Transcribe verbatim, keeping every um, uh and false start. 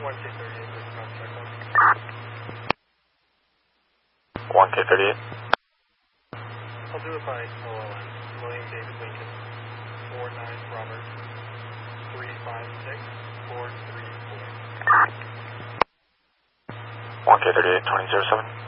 one K thirty-eight, this is contract one. one K thirty-eight. I'll do it by L L M. William David Lincoln, four nine Robert, three five six four three four. one K thirty-eight, twenty zero seven.